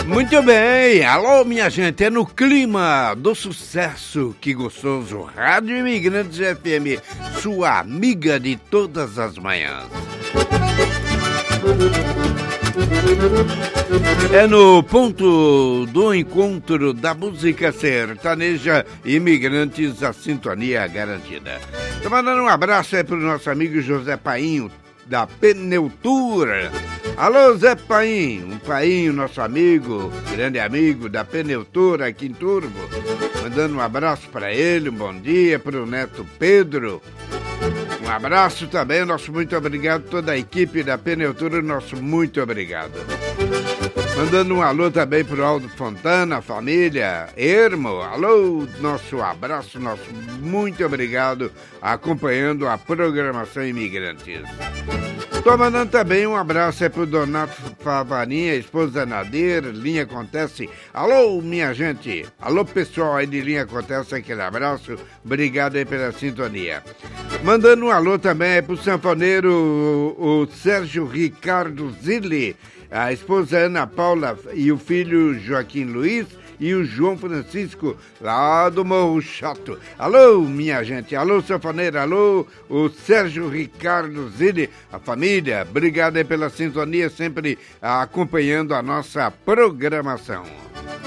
Muito bem, alô minha gente, é no clima do sucesso, que gostoso, Rádio Imigrantes FM, sua amiga de todas as manhãs. É no ponto do encontro da música sertaneja, Imigrantes, a sintonia garantida. Tô mandando um abraço aí pro nosso amigo José Painho, da Pneutura. Alô, Zé Painho, Painho, nosso amigo, grande amigo da Pneutura aqui em Turbo. Mandando um abraço para ele, um bom dia para o neto Pedro. Um abraço também, nosso muito obrigado, toda a equipe da Pneutura, nosso muito obrigado. Mandando um alô também pro Aldo Fontana, a família Ermo. Alô, nosso abraço, nosso muito obrigado, acompanhando a programação Imigrantes. Tô mandando também um abraço aí pro Donato Favarinha, esposa Nadir, Linha Acontece. Alô, minha gente. Alô, pessoal aí de Linha Acontece, aquele abraço. Obrigado aí pela sintonia. Mandando um alô também aí pro sanfoneiro, o Sérgio Ricardo Zilli, a esposa Ana Paula e o filho Joaquim Luiz e o João Francisco, lá do Morro Chato. Alô, minha gente, alô, sanfoneiro, alô, o Sérgio Ricardo Zilli, a família, obrigado aí pela sintonia, sempre acompanhando a nossa programação.